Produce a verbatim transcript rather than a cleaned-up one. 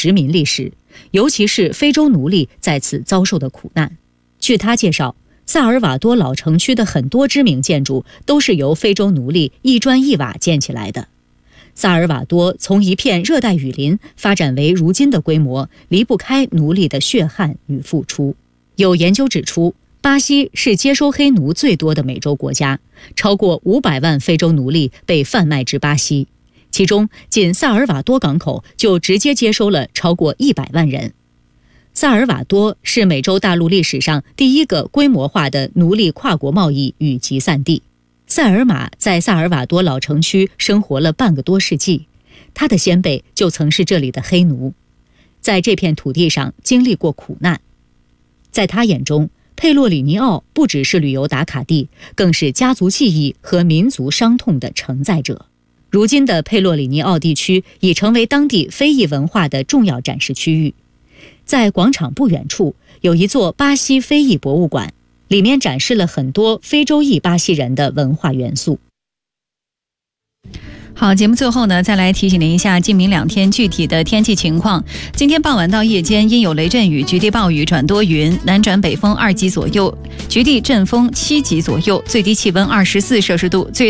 殖民历史，尤其是非洲奴隶在此遭受的苦难。据他介绍，萨尔瓦多老城区的很多知名建筑都是由非洲奴隶一砖一瓦建起来的。萨尔瓦多从一片热带雨林发展为如今的规模，离不开奴隶的血汗与付出。有研究指出，巴西是接收黑奴最多的美洲国家，超过五百万非洲奴隶被贩卖至巴西，其中仅萨尔瓦多港口就直接接收了超过一百万人。萨尔瓦多是美洲大陆历史上第一个规模化的奴隶跨国贸易与集散地。塞尔玛在萨尔瓦多老城区生活了半个多世纪，他的先辈就曾是这里的黑奴，在这片土地上经历过苦难。在他眼中，佩洛里尼奥不只是旅游打卡地，更是家族记忆和民族伤痛的承载者。如今的佩洛里尼奥地区已成为当地非裔文化的重要展示区域。在广场不远处有一座巴西非裔博物馆，里面展示了很多非洲裔巴西人的文化元素。 好，节目最后呢，再来提醒您一下今明两天具体的天气情况。今天傍晚到夜间阴有雷阵雨，局地暴雨转多云，南转北风二级左右，局地阵风七级左右，最低气温二十四摄氏度，最